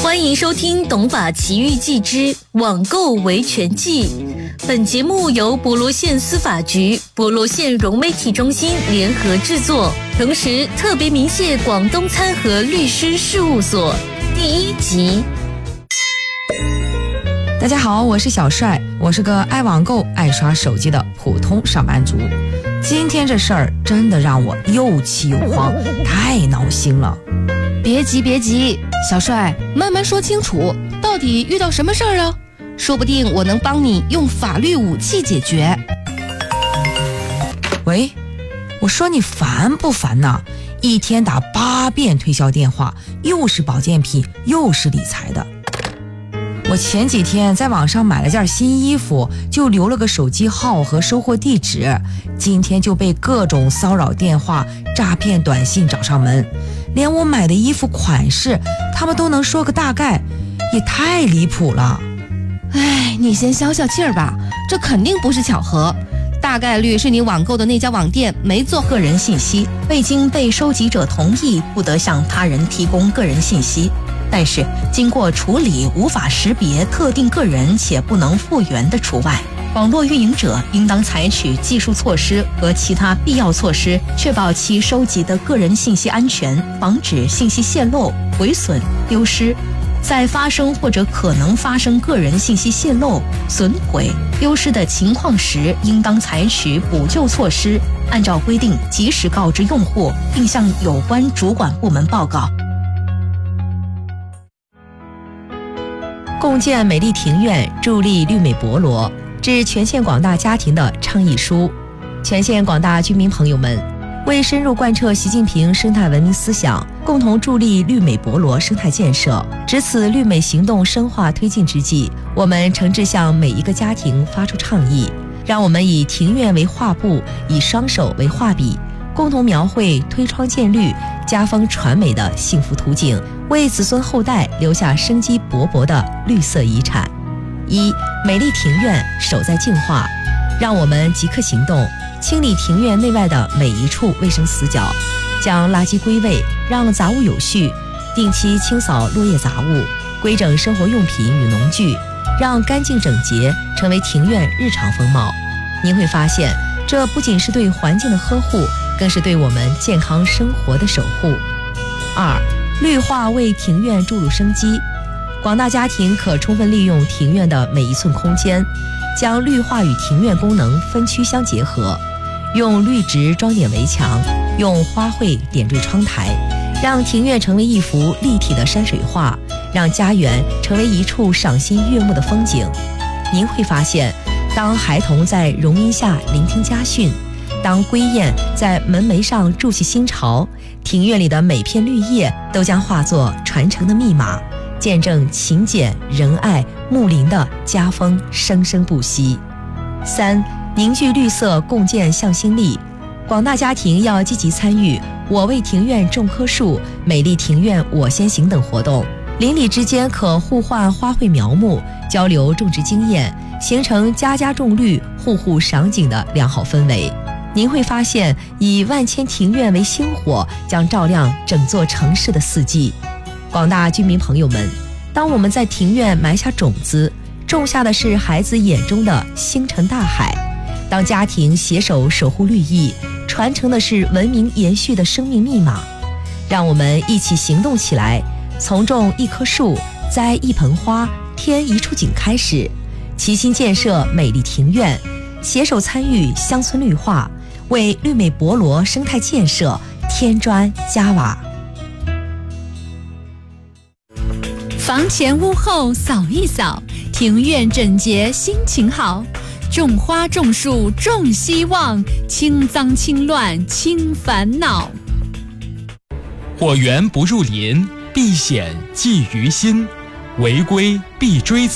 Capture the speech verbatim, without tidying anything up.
欢迎收听《懂法奇遇记之网购维权记》。本节目由博罗县司法局、博罗县融媒体中心联合制作，同时特别鸣谢广东参和律师事务所。第一集。 大家好，我是小帅，我是个爱网购、爱刷手机的普通上班族。今天这事儿真的让我又气又慌，太闹心了。 别急别急，小帅，慢慢说清楚，到底遇到什么事儿了？说不定我能帮你用法律武器解决。 喂，我说你烦不烦呐？一天打八遍推销电话，又是保健品，又是理财的。我前几天在网上买了件新衣服，就留了个手机号和收货地址，今天就被各种骚扰电话、诈骗短信找上门，连我买的衣服款式他们都能说个大概，也太离谱了。 哎，你先消消气儿吧，这肯定不是巧合，大概率是你网购的那家网店没做个人信息，未经被收集者同意，不得向他人提供个人信息。但是经过处理无法识别特定个人且不能复原的除外。网络运营者应当采取技术措施和其他必要措施，确保其收集的个人信息安全，防止信息泄露、毁损、丢失。在发生或者可能发生个人信息泄露、损毁、丢失的情况时，应当采取补救措施，按照规定及时告知用户，并向有关主管部门报告。 共建美丽庭院，助力绿美博罗，致全县广大家庭的倡议书。全县广大居民朋友们，为深入贯彻习近平生态文明思想，共同助力绿美博罗生态建设，值此绿美行动深化推进之际，我们诚挚向每一个家庭发出倡议，让我们以庭院为画布，以双手为画笔，共同描绘推窗见绿、家风传美的幸福图景，为子孙后代留下生机勃勃的绿色遗产。一、美丽庭院守在净化，让我们即刻行动，清理庭院内外的每一处卫生死角，将垃圾归位，让杂物有序，定期清扫落叶杂物，规整生活用品与农具，让干净整洁成为庭院日常风貌。您会发现，这不仅是对环境的呵护，更是对我们健康生活的守护。二、绿化为庭院注入生机，广大家庭可充分利用庭院的每一寸空间，将绿化与庭院功能分区相结合，用绿植装点围墙，用花卉点缀窗台，让庭院成为一幅立体的山水画，让家园成为一处赏心悦目的风景。您会发现，当孩童在榕荫下聆听家训，当归雁在门楣上筑起新巢，庭院里的每片绿叶都将化作传承的密码，见证勤俭仁爱睦邻的家风生生不息。三、凝聚绿色，共建向心力，广大家庭要积极参与我为庭院种棵树、美丽庭院我先行等活动，邻里之间可互换花卉苗木，交流种植经验，形成家家种绿、户户赏景的良好氛围。您会发现，以万千庭院为星火，将照亮整座城市的四季。广大居民朋友们，当我们在庭院埋下种子，种下的是孩子眼中的星辰大海；当家庭携手守护绿意，传承的是文明延续的生命密码。让我们一起行动起来，从种一棵树、栽一盆花、添一处景开始，齐心建设美丽庭院，携手参与乡村绿化，为绿美博罗生态建设添砖加瓦。 房前屋后扫一扫，庭院整洁心情好，种花种树种希望，清脏清乱清烦恼。 火源不入林，避险忌于心，违规必追责。